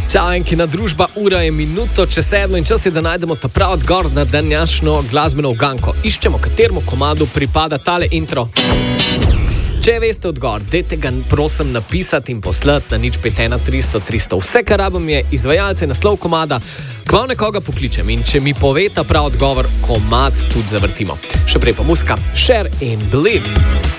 Čau, enkina družba, ura je minuto čez 7 in čas je, da najdemo ta prav odgovor na današnjo glasbeno uganko. Iščemo, kateremu komadu pripada tale intro. Če veste odgovor, dajte ga prosim napisati in poslati na 051 300 300. Vse, kar rabim, je izvajalce, naslov komada, kmalu nekoga pokličem in če mi pove ta prav odgovor, komad tudi zavrtimo. Še prej pa muska, Share in Believe.